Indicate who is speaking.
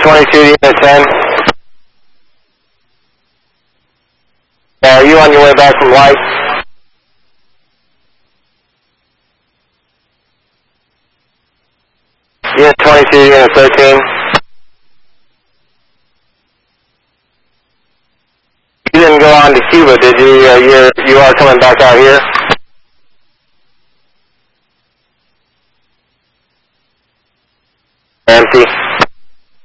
Speaker 1: 22 to Unit 10. Are you on your way back from White? Unit 22 to Unit 13. You didn't go on to Cuba, did you? You are coming back out here? Empty.